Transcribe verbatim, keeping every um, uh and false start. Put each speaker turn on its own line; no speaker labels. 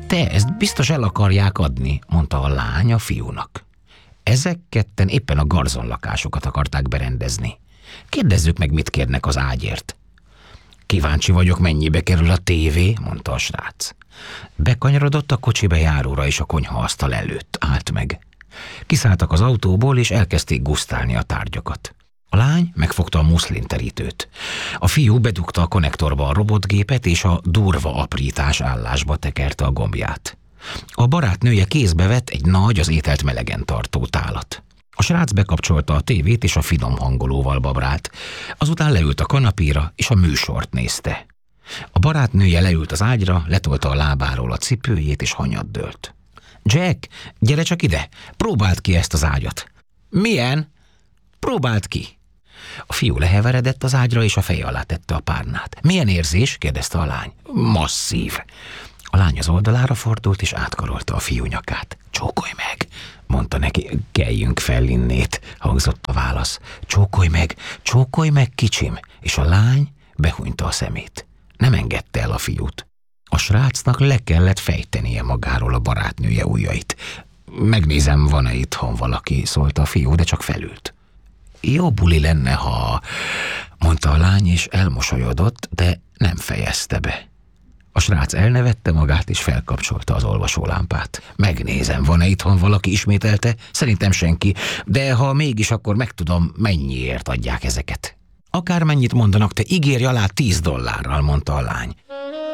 Te, ezt biztos el akarják adni, mondta a lány a fiúnak. Ezek ketten éppen a garzonlakásokat akarták berendezni. Kérdezzük meg, mit kérnek az ágyért. Kíváncsi vagyok, mennyibe kerül a tévé, mondta a srác. Bekanyarodott a kocsi bejáróra, és a konyhaasztal előtt állt meg. Kiszálltak az autóból, és elkezdték gusztálni a tárgyakat. A lány megfogta a muszlinterítőt. A fiú bedugta a konnektorba a robotgépet, és a durva aprítás állásba tekerte a gombját. A barátnője kézbe vett egy nagy, az ételt melegen tartó tálat. A srác bekapcsolta a tévét, és a finom hangolóval babrált. Azután leült a kanapéra, és a műsort nézte. A barátnője leült az ágyra, letolta a lábáról a cipőjét, és hanyat dőlt. Jack, gyere csak ide, próbáld ki ezt az ágyat. Milyen? Próbáld ki. A fiú leheveredett az ágyra, és a feje alá tette a párnát. Milyen érzés? kérdezte a lány. Masszív. A lány az oldalára fordult, és átkarolta a fiú nyakát. Csókolj meg, mondta neki. Keljünk fel innét, hangzott a válasz. Csókolj meg, csókolj meg, kicsim. És a lány behúnyta a szemét. Nem engedte el a fiút. A srácnak le kellett fejtenie magáról a barátnője ujjait. Megnézem, van-e itthon valaki, szólt a fiú, de csak felült. Jó buli lenne, ha... mondta a lány, és elmosolyodott, de nem fejezte be. A srác elnevette magát, és felkapcsolta az olvasólámpát. Megnézem, van-e itthon valaki, ismételte? Szerintem senki, de ha mégis, akkor megtudom, mennyiért adják ezeket. Akármennyit mondanak, te ígérj alá tíz dollárral, mondta a lány.